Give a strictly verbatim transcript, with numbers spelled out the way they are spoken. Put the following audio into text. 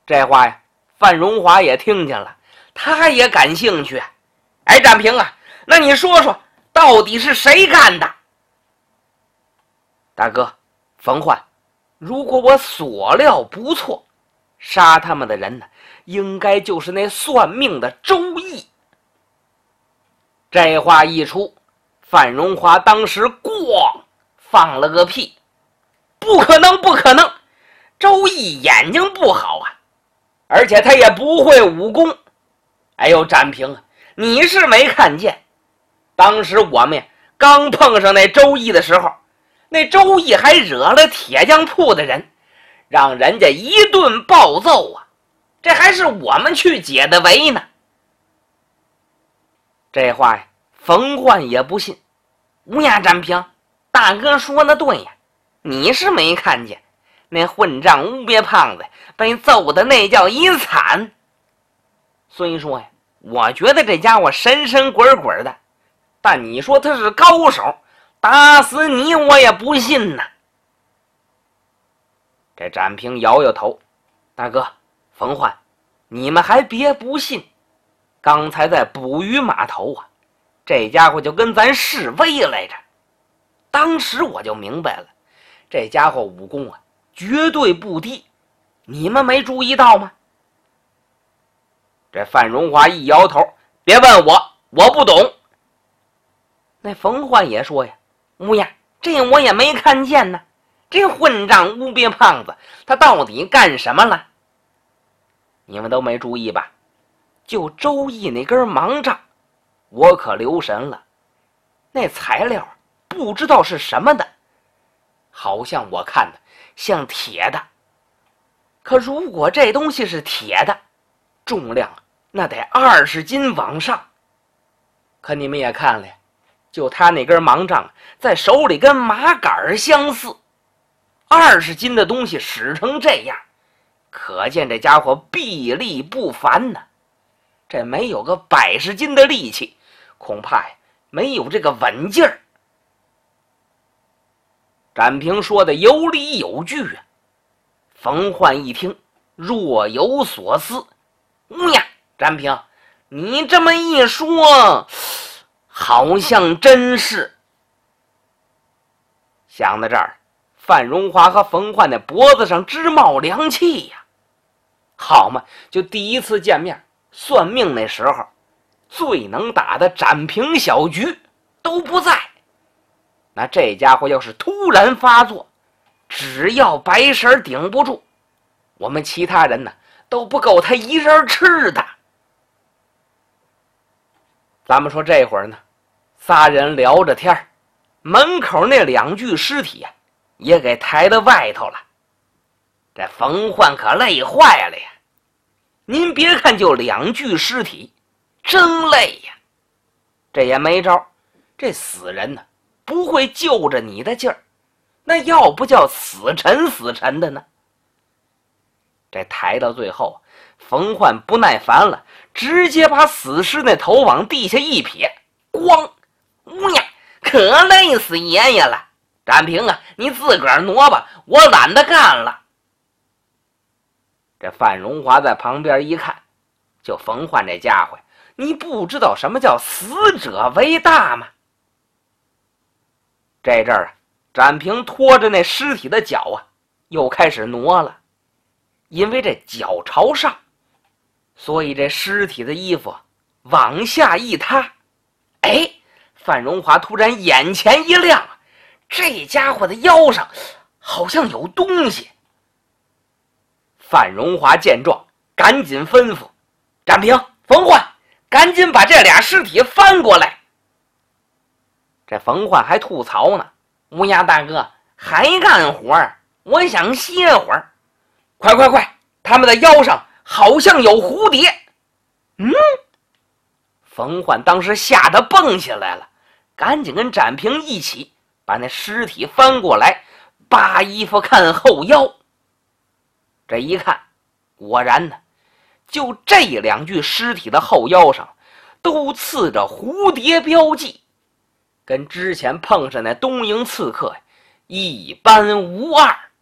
这话呀，范荣华也听见了，他也感兴趣。哎，展平啊，那你说说，到底是谁干的？大哥，冯焕，如果我所料不错，杀他们的人呢，应该就是那算命的周易。这话一出，范荣华当时咣放了个屁，不可能，不可能！周易眼睛不好啊，而且他也不会武功。哎呦，展平啊，你是没看见，当时我们刚碰上那周易的时候，那周易还惹了铁匠铺的人，让人家一顿暴揍啊，这还是我们去解的围呢。这话呀，冯焕也不信。乌鸦展平，大哥说的对呀，你是没看见那混账乌鳖胖子被揍的那叫一惨。虽说呀，我觉得这家伙神神鬼鬼的，但你说他是高手，打死你我也不信呐。这展平摇摇头，大哥，冯焕，你们还别不信，刚才在捕鱼码头啊，这家伙就跟咱示威来着。当时我就明白了，这家伙武功啊绝对不低，你们没注意到吗？这范荣华一摇头，别问我，我不懂。那冯焕也说呀，乌鸦，这我也没看见呢，这混账乌鳖胖子他到底干什么了？你们都没注意吧？就周易那根盲杖，我可留神了，那材料不知道是什么的，好像我看的像铁的。可如果这东西是铁的，重量那得二十斤往上。可你们也看了呀，就他那根盲杖在手里跟麻杆相似，二十斤的东西使成这样，可见这家伙臂力不凡呢。这没有个百十斤的力气，恐怕呀没有这个稳劲儿。展平说的有理有据啊。冯焕一听，若有所思。嗯呀，展平，你这么一说，好像真是。想到这儿，范荣华和冯焕的脖子上直冒凉气呀。好嘛，就第一次见面算命那时候，最能打的展平小局都不在。那这家伙要是突然发作，只要白神顶不住，我们其他人呢都不够他一人吃的。咱们说这会儿呢，仨人聊着天，门口那两具尸体呀、啊、也给抬到外头了。这冯焕可累坏了呀，您别看就两具尸体，真累呀。这也没招，这死人呢不会就着你的劲儿，那要不叫死沉死沉的呢。这抬到最后，冯焕不耐烦了，直接把死尸那头往地下一撇，咣！乌呀，可累死爷爷了！展平啊，你自个儿挪吧，我懒得干了。这范荣华在旁边一看，就冯焕这家伙，你不知道什么叫死者为大吗？这阵儿啊，展平拖着那尸体的脚啊，又开始挪了。因为这脚朝上，所以这尸体的衣服往下一塌。哎，范荣华突然眼前一亮，这家伙的腰上好像有东西。范荣华见状，赶紧吩咐展平、冯焕，赶紧把这俩尸体翻过来。这冯焕还吐槽呢，乌鸦大哥还干活儿，我想歇会儿。快快快，他们的腰上好像有蝴蝶。嗯，冯焕当时吓得蹦起来了，赶紧跟展平一起把那尸体翻过来，扒衣服看后腰。这一看，果然呢，就这两具尸体的后腰上都刺着蝴蝶标记，跟之前碰上那东营刺客一般无二。